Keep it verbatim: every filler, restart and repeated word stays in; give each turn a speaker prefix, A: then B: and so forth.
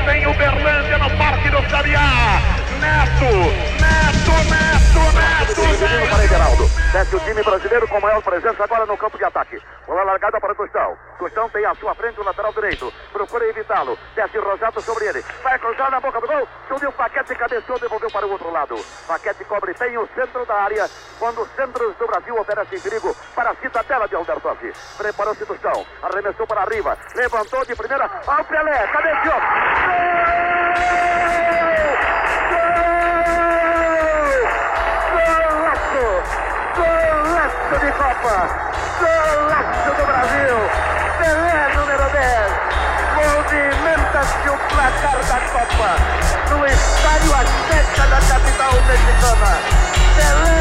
A: em Uberlândia, no Parque do Sabiá. Neto, Neto, Neto, Neto,
B: Neto. Para Everaldo. Desce o time brasileiro com maior presença agora no campo de ataque. Bola largada para o Tostão. Tostão tem à sua frente o lateral direito. Procura evitá-lo. Desce Rosato sobre ele. Vai cruzar na boca do gol. Subiu o Paquete, cabeceou, devolveu para o outro lado. Paquete cobre bem o centro da área. Quando os centros do Brasil oferecem perigo para a cidadela de Albertoff. Preparou-se Tostão. Arremessou para arriba. Levantou de primeira. Ao Pelé. Cabeceou. Golaço de Copa, golaço do Brasil, Pelé número dez, movimenta-se o placar da Copa, no estádio Azteca da capital mexicana, Pelé